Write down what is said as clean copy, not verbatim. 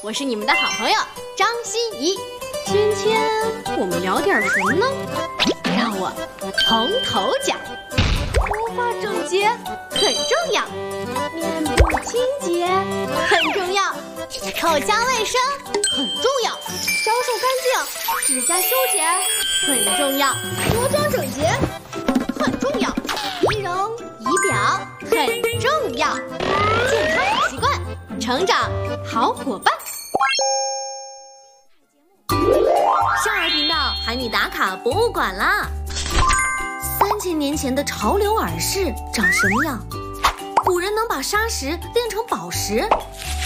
我是你们的好朋友张欣怡。今天我们聊点什么呢？让我从头讲。头发整洁很重要，面部清洁很重要，口腔卫生很重要，销售干净，指甲修剪很重要，着装整洁很重要，仪容仪表很重要，健康好习惯，成长好伙伴。 少儿频道喊你打卡博物馆啦！3000年前的潮流耳饰长什么样？古人能把砂石炼成宝石，